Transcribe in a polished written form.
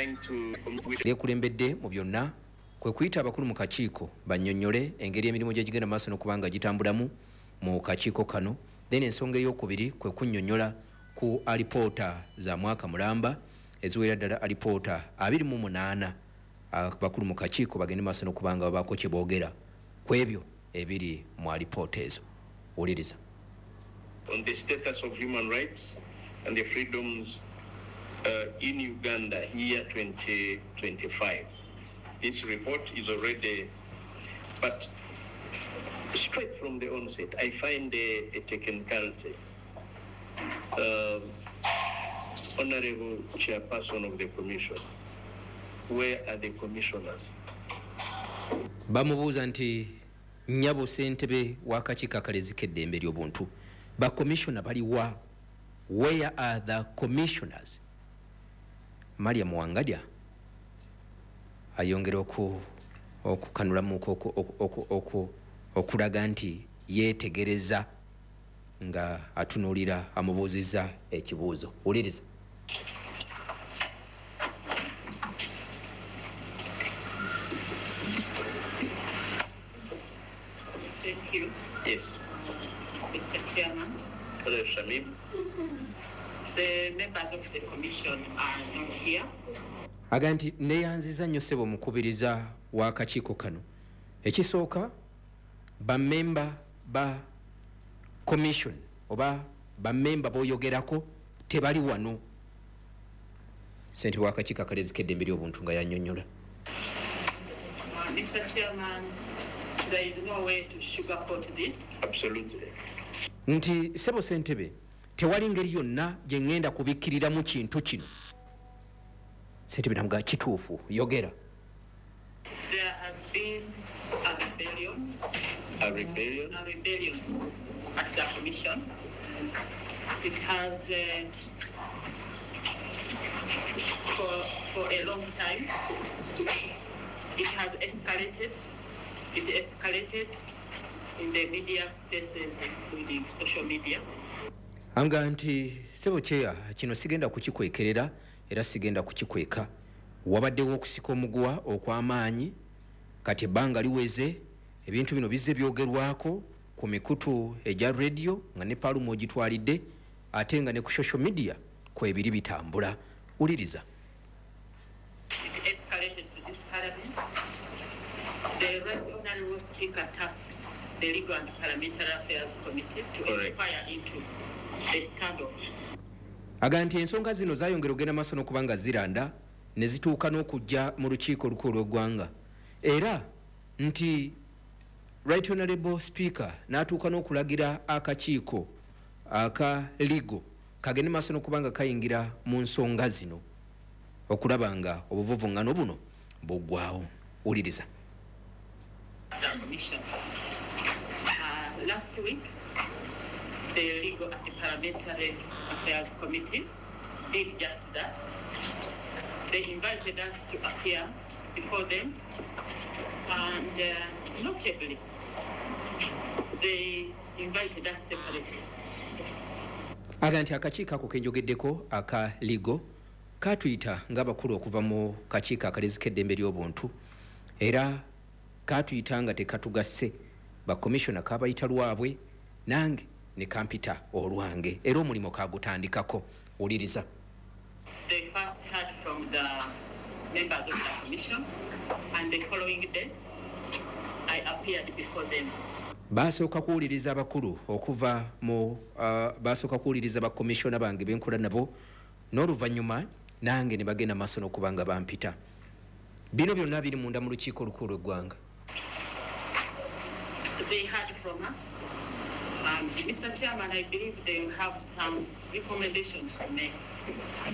trying to kulembedde mu byonna kwe kuyita abakulu mu kakiiko bannyonnyole engeri emirimu gye gigenda maaso n'okubanga gitambulamu mu kakiiko kano. Then ensonga ey'okubiri kwe kunnyonnyola ku alipoota za mwaka mulamba eziwera ddala alipoota 28 abakulu mu kakiiko bagende maaso n'okubanga babaako kye boogera ku ebyo ebiri mu alipoota ezo. Wuliriza. On the status of human rights and the freedoms in Uganda year 2025. This report is already, but straight from the onset, I find a technicality. Honorable Chairperson of the Commission, where are the commissioners? Bamubuuza nti nnyabo ssentebe w'akakiiko akalezikedde emberi obuntu ba commissioner baliwa? Where are the commissioners? Mariam Wangadya ayongera okukanulamu okulaga nti yeetegereza nga atunuulira amubuuzizza ekibuuzo. Wuliriza. Thank you. Yes. Mr. Chairman. Hello, Shamim. The members of the commission are not here. Aganti neyanziza nnyo ssebo mukubiriza w'akakiiko kano. Ekisooka bammemba ba commission oba bammemba b'oyogerako tebali wano. Ssentebe w'akakiiko akalezikedde emberi obuntu nga yannyonnyola. Mr. Chairman, there is no way to sugarcoat this. Absolutely. Nti ssebo ssentebe tewali ngeri yonna gye ŋŋenda kubikkiriramu kintu kino. Ssentebe namuga kituufu yogera. There has been a rebellion. A rebellion? A rebellion at the commission. It has for a long time. It has escalated. It escalated in the media spaces, including social media. Anga nti ssebo kyeya kino sigenda kukikwekerera era sigenda kukikweka. Wabaddewo okusika omuguwa okw'amaanyi kati ebbanga liweze ebintu bino bizze byogerwako ku mikutu egya radio nga ne paalumu ogitwalidde ate nga ne ku social media kwebiri bitambula. Wuliriza. It escalated to this paradigm. The Right Honourable Speaker tasked the Legal and Parliamentary Affairs Committee to inquire into the standoff. Aga nti ensonga zino zaayongera ogenda maaso n'okubanga ziranda ne zituuka n'okujja mu lukiiko olukulu lw'eggwanga era nti Right Honourable Speaker n'atuuka n'okulagira akakiiko aka ligo kagende maaso n'okubanga kayingira mu nsonga zino okulaba nga obuvuvuŋŋano buno buggwawo. Wuliriza. Last week, the Legal and Parliamentary Affairs Committee did just that. They invited us to appear before them, and notably, they invited us separately. Aga nti akakiiko ako kenjogeddeko aka ligo katuyita ng'abakulu okuva mu kakiiko akalezikedde emberi obuntu era katuyita nga tekatugasse bakomishona kabayita lwabwe nange ne kampita olwange era omulimu kagutandikako. Wuliriza. They first heard from the members of the commission and the following day I appeared before them. Basooka kuwuliriza abakulu okuva mu basooka kuwuliriza bakomishona bange benkola nabo n'oluvannyuma nange ne bagenda maaso n'okubanga bampita. Bino byonna biri munda mu lukiiko olukulu lw'eggwanga. They heard from us. Mr. Chairman, I believe they will have some recommendations to make.